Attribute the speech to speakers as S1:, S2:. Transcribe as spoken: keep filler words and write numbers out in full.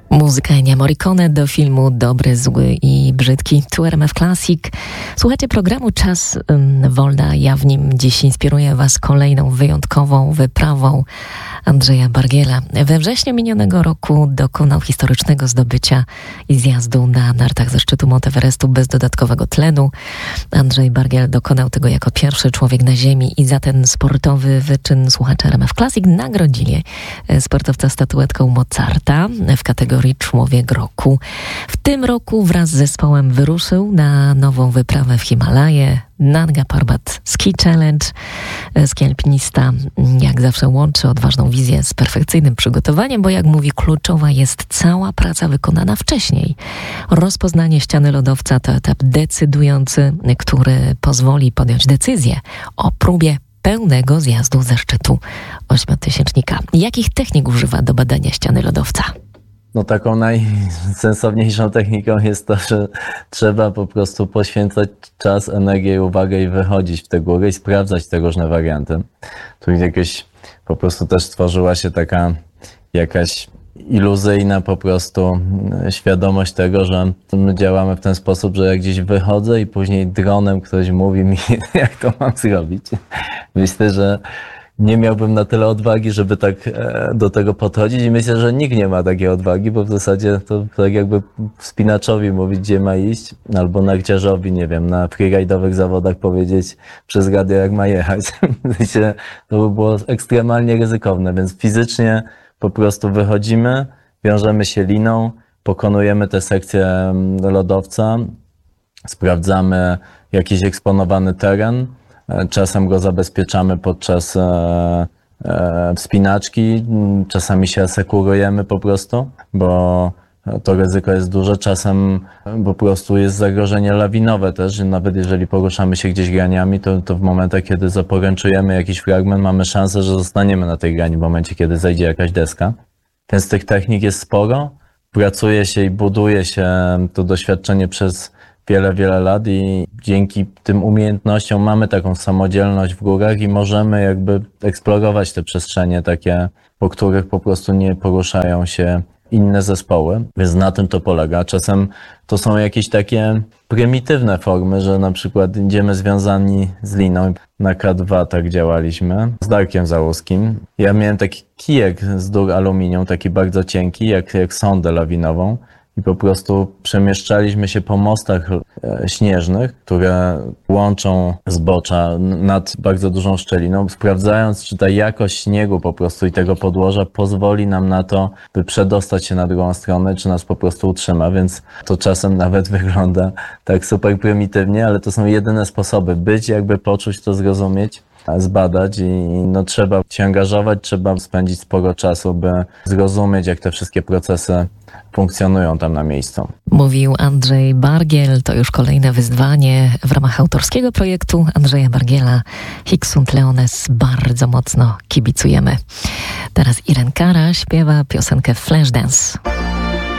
S1: Muzyka Ennio Morricone do filmu Dobry, Zły i Brzydki. Tu R M F Classic. Słuchajcie programu Czas um, Wolna. Ja w nim dziś inspiruję Was kolejną wyjątkową wyprawą Andrzeja Bargiela. We wrześniu minionego roku dokonał historycznego zdobycia i zjazdu na nartach ze szczytu Mount Everestu bez dodatkowego tlenu. Andrzej Bargiel dokonał tego jako pierwszy człowiek na Ziemi i za ten sportowy wyczyn słuchacze R M F Classic nagrodzili sportowca statuetką Mozarta w kategorii Człowiek Roku. W tym roku wraz z zespołem wyruszył na nową wyprawę w Himalaje. Nanga Parbat Ski Challenge. Ski alpinista jak zawsze łączy odważną wizję z perfekcyjnym przygotowaniem, bo jak mówi, kluczowa jest cała praca wykonana wcześniej. Rozpoznanie ściany lodowca to etap decydujący, który pozwoli podjąć decyzję o próbie pełnego zjazdu ze szczytu ośmiotysięcznika. Jakich technik używa do badania ściany lodowca?
S2: No taką najsensowniejszą techniką jest to, że trzeba po prostu poświęcać czas, energię i uwagę i wychodzić w te góry i sprawdzać te różne warianty. Tu jakieś po prostu też stworzyła się taka jakaś iluzyjna po prostu świadomość tego, że my działamy w ten sposób, że jak gdzieś wychodzę i później dronem ktoś mówi mi, jak to mam zrobić. Myślę, że nie miałbym na tyle odwagi, żeby tak do tego podchodzić i myślę, że nikt nie ma takiej odwagi, bo w zasadzie to tak jakby wspinaczowi mówić, gdzie ma iść, albo narciarzowi, nie wiem, na freeride'owych zawodach powiedzieć przez radio, jak ma jechać. Myślę, to by było ekstremalnie ryzykowne, więc fizycznie po prostu wychodzimy, wiążemy się liną, pokonujemy tę sekcję lodowca, sprawdzamy jakiś eksponowany teren, czasem go zabezpieczamy podczas e, e, wspinaczki, czasami się asekurujemy po prostu, bo to ryzyko jest duże, czasem po prostu jest zagrożenie lawinowe też, nawet jeżeli poruszamy się gdzieś graniami, to, to w momentach, kiedy zaporęczujemy jakiś fragment, mamy szansę, że zostaniemy na tej grani w momencie, kiedy zejdzie jakaś deska. Więc tych technik jest sporo, pracuje się i buduje się to doświadczenie przez wiele, wiele lat i dzięki tym umiejętnościom mamy taką samodzielność w górach i możemy jakby eksplorować te przestrzenie takie, po których po prostu nie poruszają się inne zespoły, więc na tym to polega. Czasem to są jakieś takie prymitywne formy, że na przykład idziemy związani z liną. Na K dwa tak działaliśmy z Darkiem Załuskim. Ja miałem taki kijek z dur aluminium, taki bardzo cienki, jak, jak sondę lawinową. I po prostu przemieszczaliśmy się po mostach śnieżnych, które łączą zbocza nad bardzo dużą szczeliną, sprawdzając, czy ta jakość śniegu po prostu i tego podłoża pozwoli nam na to, by przedostać się na drugą stronę, czy nas po prostu utrzyma, więc to czasem nawet wygląda tak super prymitywnie, ale to są jedyne sposoby być, jakby poczuć to, zrozumieć, zbadać i no, trzeba się angażować, trzeba spędzić sporo czasu, by zrozumieć, jak te wszystkie procesy funkcjonują tam na miejscu.
S1: Mówił Andrzej Bargiel. To już kolejne wyzwanie w ramach autorskiego projektu Andrzeja Bargiela. Hic sunt Leones. Bardzo mocno kibicujemy. Teraz Irene Cara śpiewa piosenkę Flashdance.